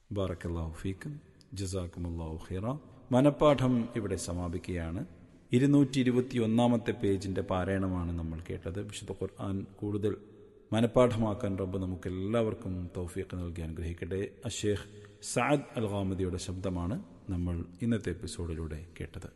ബാറക്കല്ലാഹു ഫീക്കും, ജസാക്കുമുല്ലാഹു ഖൈറ. മനപ്പാഠം ഇവിടെ സമാപിക്കുകയാണ്. 221 പേജിൻ്റെ പാരായണമാണ് നമ്മൾ കേട്ടത്. വിശുദ്ധ ഖുർആൻ കൂടുതൽ മനപ്പാഠമാക്കാൻ റബ്ബ് നമുക്കെല്ലാവർക്കും തൗഫീഖ് നൽകി അനുഗ്രഹിക്കട്ടെ. അഷേഖ് സഅദ് അൽ ഗാമിദിയുടെ ശബ്ദമാണ് നമ്മൾ ഇന്നത്തെ എപ്പിസോഡിലൂടെ കേട്ടത്.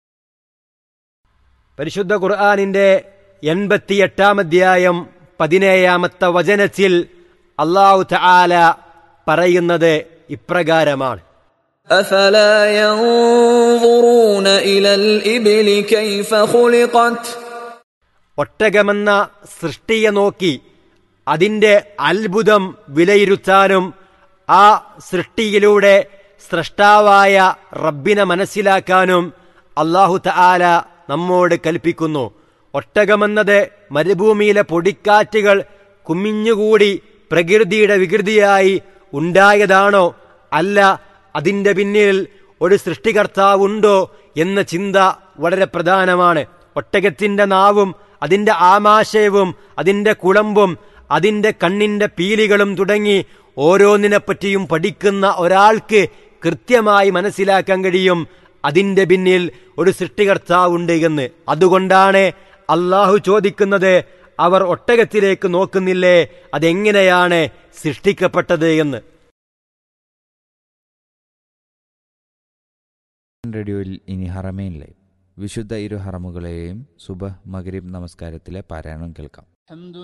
പരിശുദ്ധ ഖുർആനിന്റെ 88-ാം അധ്യായം 17-ാമത്തെ വചനത്തിൽ അല്ലാഹു തആല പറയുന്നത് ഇപ്രകാരമാണ്: أفلا ينظرون إلى الإبل كيف خلقت. ഒട്ടകമെന്ന സൃഷ്ടിയെ നോക്കി അതിന്റെ അത്ഭുതം വിലയിരുത്താനും ആ സൃഷ്ടിയിലൂടെ സ്രഷ്ടാവായ റബ്ബിനെ മനസ്സിലാക്കാനും അല്ലാഹു തആല നമ്മോട് കൽപ്പിക്കുന്നു. ഒട്ടകമെന്നത് മരുഭൂമിയിലെ പൊടിക്കാറ്റുകൾ കുമിഞ്ഞുകൂടി പ്രകൃതിയുടെ വികൃതിയായി ഉണ്ടായതാണോ, അല്ല അതിൻ്റെ പിന്നിൽ ഒരു സൃഷ്ടികർത്താവുണ്ടോ എന്ന ചിന്ത വളരെ പ്രധാനമാണ്. ഒട്ടകത്തിൻ്റെ നാവും അതിൻ്റെ ആമാശയവും അതിൻ്റെ കുളമ്പും അതിൻ്റെ കണ്ണിൻ്റെ പീലികളും തുടങ്ങി ഓരോന്നിനെപ്പറ്റിയും പഠിക്കുന്ന ഒരാൾക്ക് കൃത്യമായി മനസ്സിലാക്കാൻ കഴിയും അതിൻ്റെ പിന്നിൽ ഒരു സൃഷ്ടികർത്താവുണ്ട് എന്ന്. അതുകൊണ്ടാണ് അള്ളാഹു ചോദിക്കുന്നത്, അവർ ഒട്ടകത്തിലേക്ക് നോക്കുന്നില്ലേ, അതെങ്ങനെയാണ് സൃഷ്ടിക്കപ്പെട്ടത് എന്ന്. റേഡിയോയിൽ ഇനി ഹറമൈൻ ലൈവ്, വിശുദ്ധ ഇരു ഹറമുകളെയും സുബഹ് മഗ്രിബ് നമസ്കാരത്തിലെ പാരായണം കേൾക്കാം.